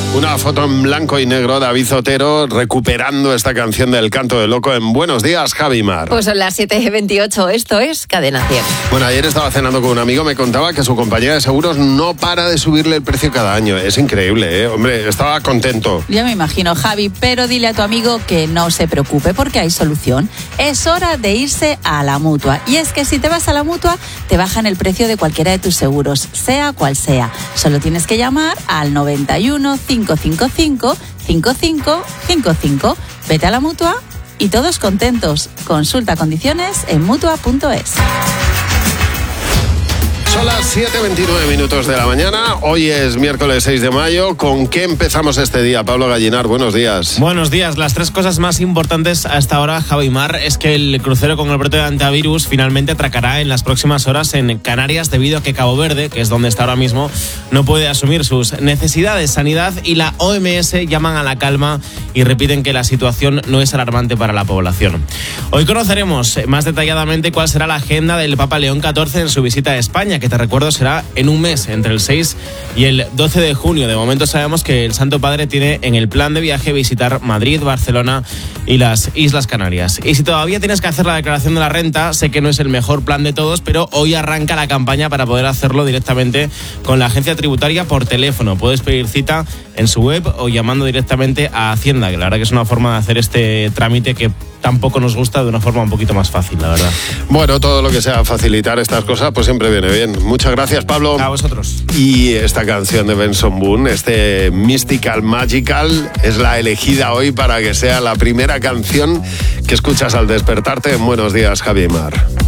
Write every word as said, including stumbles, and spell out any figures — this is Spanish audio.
Una foto en blanco y negro, David Otero recuperando esta canción del Canto del Loco en Buenos Días, Javi Mar. Pues son las siete y veintiocho, esto es Cadena cien. Bueno, ayer estaba cenando con un amigo, me contaba que su compañía de seguros no para de subirle el precio cada año. Es increíble, ¿eh? Hombre, estaba contento. Ya me imagino, Javi, pero dile a tu amigo que no se preocupe porque hay solución. Es hora de irse a la Mutua. Y es que si te vas a la Mutua, te bajan el precio de cualquiera de tus seguros, sea cual sea. Solo tienes que llamar al noventa y uno, cinco cinco cinco, cinco cinco cinco cinco. Vete a la Mutua y todos contentos. Consulta condiciones en mutua punto es. Son las siete y veintinueve minutos de la mañana. Hoy es miércoles seis de mayo. ¿Con qué empezamos este día? Pablo Gallinar, buenos días. Buenos días. Las tres cosas más importantes hasta ahora, Javi Mar, es que el crucero con el brote de antivirus finalmente atracará en las próximas horas en Canarias debido a que Cabo Verde, que es donde está ahora mismo, no puede asumir sus necesidades. Sanidad y la O M S llaman a la calma y repiten que la situación no es alarmante para la población. Hoy conoceremos más detalladamente cuál será la agenda del Papa León catorce en su visita a España, que te recuerdo será en un mes, entre el seis y el doce de junio. De momento sabemos que el Santo Padre tiene en el plan de viaje visitar Madrid, Barcelona y las Islas Canarias. Y si todavía tienes que hacer la declaración de la renta, sé que no es el mejor plan de todos, pero hoy arranca la campaña para poder hacerlo directamente con la agencia tributaria por teléfono. Puedes pedir cita en su web o llamando directamente a Hacienda, que la verdad que es una forma de hacer este trámite que tampoco nos gusta, de una forma un poquito más fácil, la verdad. Bueno, todo lo que sea facilitar estas cosas, pues siempre viene bien. Muchas gracias, Pablo. A vosotros. Y esta canción de Benson Boone, este Mystical Magical, es la elegida hoy para que sea la primera canción que escuchas al despertarte en Buenos Días, Javi Mar.